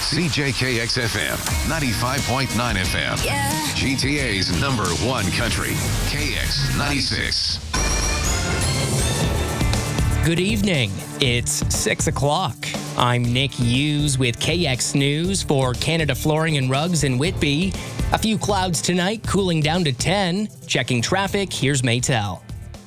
CJKX-FM, 95.9 FM. Yeah. GTA's #1 country, KX96. Good evening. It's 6 o'clock. I'm Nick Hughes with KX News for Canada Flooring and Rugs in Whitby. A few clouds tonight, cooling down to 10. Checking traffic, here's Maytel.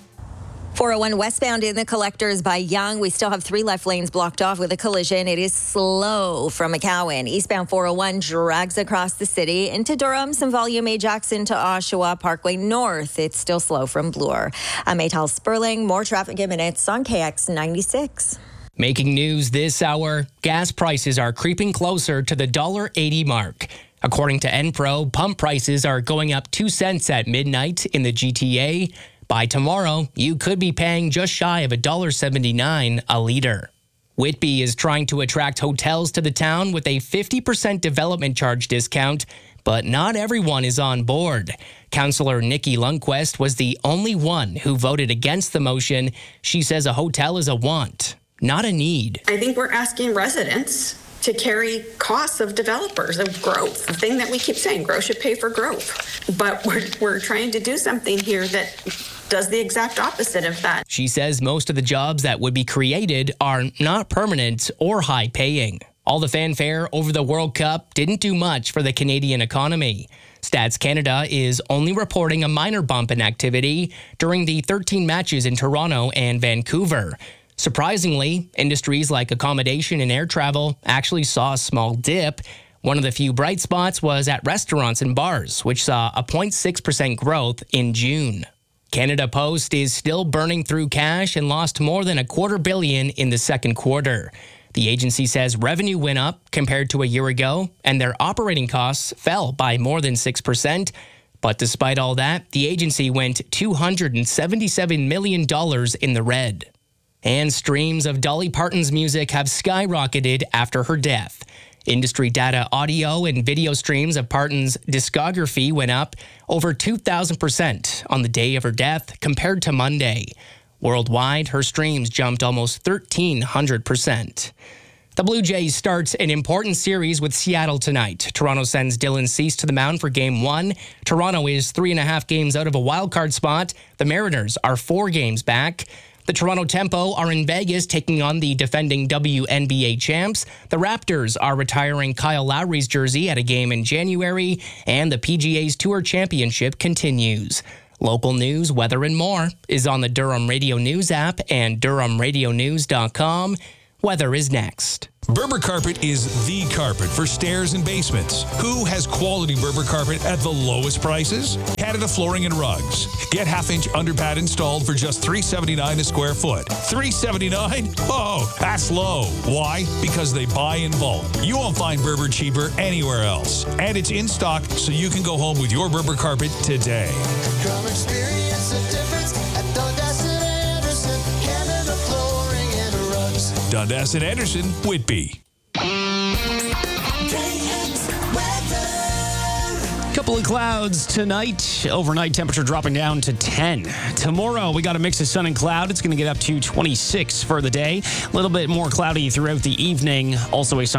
401 westbound in the Collectors by Yonge. We still have 3 left lanes blocked off with a collision. It is slow from McCowan. Eastbound 401 drags across the city into Durham. Some volume Ajax into Oshawa. Parkway North. It's still slow from Bloor. I'm Maytel Sperling. More traffic in minutes on KX 96. Making news this hour, gas prices are creeping closer to the $1.80 mark. According to Enpro, pump prices are going up 2 cents at midnight in the GTA. By tomorrow, you could be paying just shy of $1.79 a liter. Whitby is trying to attract hotels to the town with a 50% development charge discount, but not everyone is on board. Councillor Nikki Lundquist was the only one who voted against the motion. She says a hotel is a want, not a need. I think we're asking residents to carry costs of developers, of growth. The thing that we keep saying, growth should pay for growth. But we're trying to do something here that does the exact opposite of that. She says most of the jobs that would be created are not permanent or high paying. All the fanfare over the World Cup didn't do much for the Canadian economy. Stats Canada is only reporting a minor bump in activity during the 13 matches in Toronto and Vancouver. Surprisingly, industries like accommodation and air travel actually saw a small dip. One of the few bright spots was at restaurants and bars, which saw a 0.6% growth in June. Canada Post is still burning through cash and lost more than $250 million in the second quarter. The agency says revenue went up compared to a year ago, and their operating costs fell by more than 6%. But despite all that, the agency went $277 million in the red. And streams of Dolly Parton's music have skyrocketed after her death. Industry data audio and video streams of Parton's discography went up over 2,000% on the day of her death compared to Monday. Worldwide, her streams jumped almost 1,300%. The Blue Jays starts an important series with Seattle tonight. Toronto sends Dylan Cease to the mound for Game 1. Toronto is 3.5 games out of a wildcard spot. The Mariners are 4 games back. The Toronto Tempo are in Vegas taking on the defending WNBA champs. The Raptors are retiring Kyle Lowry's jersey at a game in January, and the PGA's Tour Championship continues. Local news, weather, and more is on the Durham Radio News app and DurhamRadioNews.com. Weather is next. Berber Carpet is the carpet for stairs and basements. Who has quality Berber carpet at the lowest prices? Canada Flooring and Rugs. Get half-inch underpad installed for just $379 a square foot. $379? Oh, that's low. Why? Because they buy in bulk. You won't find Berber cheaper anywhere else. And it's in stock, so you can go home with your Berber carpet today. Come experience the difference at Dundas and Anderson. Canada Flooring and Rugs. Dundas and Anderson, Whitby. Couple of clouds tonight. Overnight temperature dropping down to 10. Tomorrow we got a mix of sun and cloud. It's going to get up to 26 for the day. A little bit more cloudy throughout the evening. Also a sun